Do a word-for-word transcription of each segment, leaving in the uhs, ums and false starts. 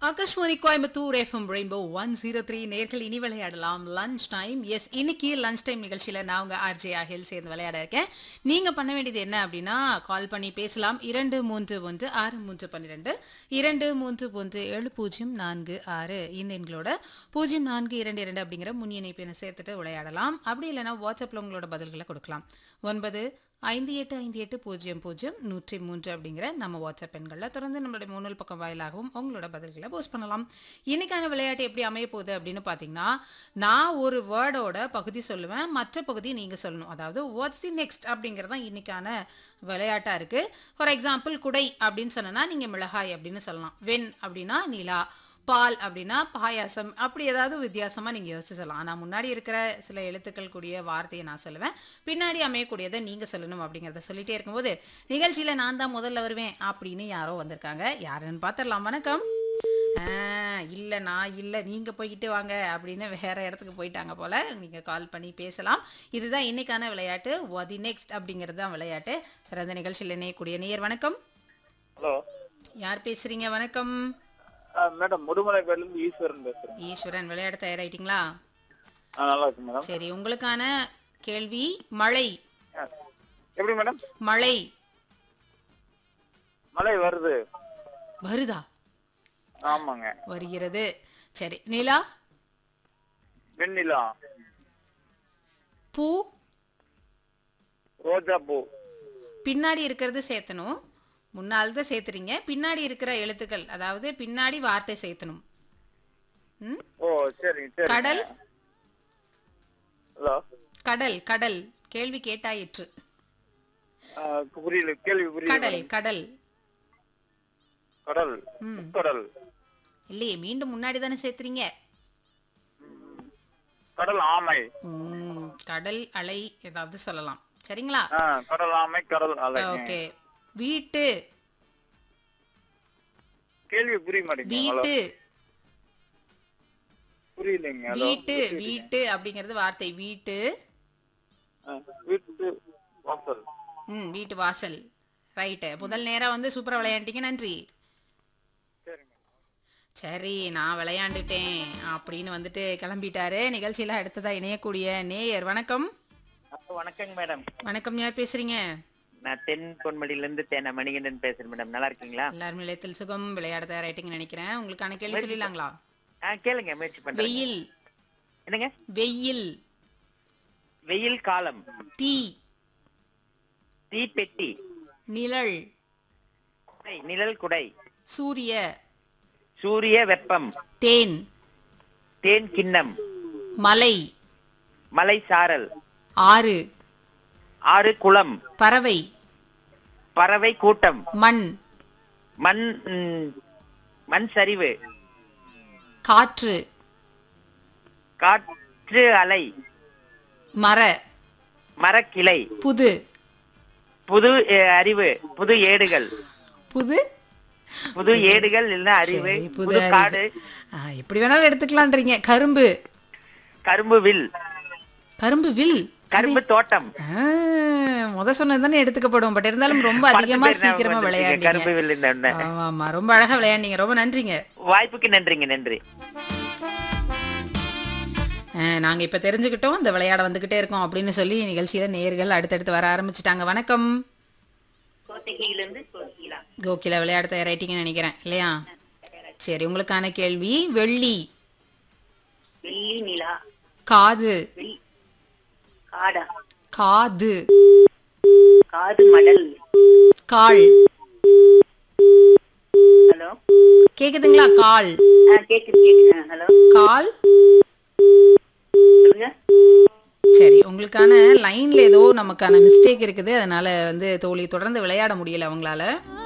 Akashvani Coimbatore FM rainbow one zero three நேர்கள் இனி விளையாடலாம் லஞ்ச் டைம். எஸ், இன்னைக்கு லஞ்ச் டைம் நிகழ்ச்சியில் நான் உங்கள் ஆர்ஜே ஆகில் சேர்ந்து விளையாட இருக்கேன். நீங்கள் பண்ண வேண்டியது என்ன அப்படின்னா, கால் பண்ணி பேசலாம். இரண்டு மூன்று ஒன்று ஆறு மூன்று பன்னிரெண்டு இரண்டு மூன்று ஒன்று ஏழு பூஜ்ஜியம் நான்கு ஆறு இந்த எண்களோட பூஜ்ஜியம் நான்கு இரண்டு இரண்டு அப்படிங்கிற முன் இணைப்பினை சேர்த்துட்டு விளையாடலாம். அப்படி இல்லைன்னா வாட்ஸ்அப்பில் உங்களோட பதில்களை கொடுக்கலாம். ஒன்பது ஐந்து எட்டு ஐந்து எட்டு பூஜ்ஜியம் பூஜ்ஜியம் நூற்றி மூன்று அப்படிங்கிற நம்ம வாட்ஸ்அப் எண்களில் தொடர்ந்து நம்மளுடைய முன்னூல் பக்கம் வாயிலாகவும் உங்களோட பதில்களை போஸ்ட் பண்ணலாம். இன்னைக்கான விளையாட்டு எப்படி அமைய போகுது அப்படின்னு பார்த்தீங்கன்னா, நான் ஒரு வேர்டோட பகுதி சொல்லுவேன், மற்ற பகுதி நீங்கள் சொல்லணும். அதாவது வாட்ஸ் தி நெக்ஸ்ட் அப்படிங்கிறது தான் இன்னைக்கான விளையாட்டாக இருக்குது. ஃபார் எக்ஸாம்பிள், குடை அப்படின்னு சொன்னோன்னா நீங்கள் மிளகாய் அப்படின்னு சொல்லலாம். வெண் அப்படின்னா நிலா, பால் அப்படின்னா பாயாசம், அப்படி ஏதாவது வித்தியாசமாக நீங்கள் யோசிச்சு சொல்லலாம். ஆனால் முன்னாடி இருக்கிற சில எழுத்துக்கள் கூடிய வார்த்தையை நான் சொல்லுவேன், பின்னாடி அமையக்கூடியதை நீங்கள் சொல்லணும் அப்படிங்கிறத சொல்லிகிட்டே இருக்கும்போது நிகழ்ச்சியில் நான் தான் முதல்ல வருவேன் அப்படின்னு யாரோ வந்திருக்காங்க. யாருன்னு பார்த்துடலாம். வணக்கம். இல்லை, நான் இல்லை, நீங்கள் போய்கிட்டு வாங்க அப்படின்னு வேற இடத்துக்கு போயிட்டாங்க போல். நீங்கள் கால் பண்ணி பேசலாம். இதுதான் இன்னைக்கான விளையாட்டு. வாதி நெக்ஸ்ட் அப்படிங்கிறது தான் விளையாட்டு. பிறந்த நிகழ்ச்சியில் இணையக்கூடிய நேயர் வணக்கம். ஹலோ, யார் பேசுறீங்க? வணக்கம் மேடம். முடுமலைப்பேட்ல இருந்து ஈஸ்வரன் பேசுறேன். ஈஸ்வரன், விளையாட தயாராயிட்டீங்களா? நல்லா இருக்கு மேடம். சரி, உங்களுக்கான கேள்வி மழை. எப்படி மேடம்? மழை. மழை வருது. வருதா? ஆமாங்க. வருகிறது. சரி, நிலா. வெண்ணிலா. பூ. ரோஜா பூ. பின்னாடி இருக்கிறது சேர்த்தணும். முன்னால் தான் சேர்த்துறீங்க. பின்னாடி இருக்கிற எழுத்துக்கள், அதாவது பின்னாடி வார்த்தை சேர்த்தணும். ஓ சரி சரி. கடல். ஹலோ, கடல். கடல். கேள்வி கேட்டாயிற்று. புரியல, கேள்வி புரியல. கடல். கடல். கடல். கடல் இல்லையே, மீண்டும் முன்னாடி தானே சேர்த்துறீங்க. கடல் ஆமை. கடல் அலை ஏதாவது சொல்லலாம். சரிங்களா? கடல் ஆமை, கடல் அலை. ஓகே. வீட்டு. கேள்வி புரிய மாட்டேங்குது. வீட்டு. புரியலங்க. வீட்டு. வீட்டு அப்படிங்கிறது வார்த்தை. வீட்டு. வீட்டு வாசல். ம் வீட்டு வாசல். ரைட்டு. முதல் நேரம் வந்து சூப்பரா விளையாண்டீங்க. நன்றி. சரி, நான் விளையாண்டுட்டேன் அப்படின்னு வந்துட்டு கிளம்பிட்டாரு. நிகழ்ச்சியில அடுத்ததா இணையக்கூடிய நேயர் வணக்கம். வணக்கங்க மேடம். வணக்கம். யார் பேசுறீங்க? நான் தென் பொன்மடியில இருந்து தேன மணிகண்டன் பேசுறேன் மேடம். நல்லா இருக்கீங்களா? எல்லாரும் நிலையத்தில் சுகம். விளையாட தயாராயிட்டீங்கன்னு நினைக்கிறேன். உங்களுக்கான கேள்வி சொல்லிடலாங்களா? கேளுங்க, முயற்சி பண்றேன். வெயில். என்னங்க? வெயில். வெயில் காலம். தீ. தீப்பெட்டி. நிழல். குடை. நிழல் குடை. சூரிய. சூரிய வெப்பம். தேன். தேன் கிண்ணம். மலை. மலை சாரல். ஆறு. ஆறு குளம். பறவை. பறவை கூட்டம். மண். மண் மண் சரிவு. காற்று. காற்று அலை. மர. மரக்கிளை. புது. புது அறிவு. புது ஏடுகள். புது புது ஏடுகள் இல்ல அறிவு. புது காடு. எப்படி வேணாலும் எடுத்துக்கலாம்ன்றீங்க. கரும்பு. கரும்பு வில். கரும்பு வில். கரும்பு தோட்டம். முத சொன்னது தானே எடுத்துக்கப்படும். பட் இருந்தாலும் ரொம்ப அதிகமா சீக்கிரமா விளையாண்டீங்க. கரும்பு வில். ஆமா, ரொம்ப அழகா விளையாண்டீங்க. ரொம்ப நன்றிங்க. வாய்ப்புக்கு நன்றிங்க. நன்றி. நாங்க இப்ப தெரிஞ்சுக்கிட்டோம் இந்த விளையாட வந்துகிட்டே இருக்கோம் அப்படின்னு சொல்லி நிகழ்ச்சியில நேயர்கள் அடுத்தடுத்து வர ஆரம்பிச்சுட்டாங்க. வணக்கம். கோகிலா, விளையாட தயாராயிட்டீங்கன்னு நினைக்கிறேன் இல்லையா? சரி, உங்களுக்கான கேள்வி வெள்ளி. வெள்ளி நிலா. காது. காது. காது மடல். கால். ஹலோ, கேக்குதுங்களா? கால். கேக்குது கேக்குது. ஹலோ, கால். சொல்லுங்க. சரி, உங்களுக்கான லைன்ல ஏதோ நமக்கான மிஸ்டேக் இருக்குது. அதனால வந்து தோழி தொடர்ந்து விளையாட முடியல அவங்களால.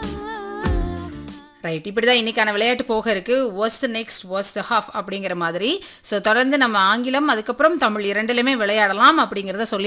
ரைட், இப்படிதான் இன்னைக்கான விளையாட்டு போக இருக்கு. What's the next, what's the half அப்படிங்கிற மாதிரி. ஸோ தொடர்ந்து நம்ம ஆங்கிலம் அதுக்கப்புறம் தமிழ் இரண்டுலையுமே விளையாடலாம் அப்படிங்கிறத சொல்லி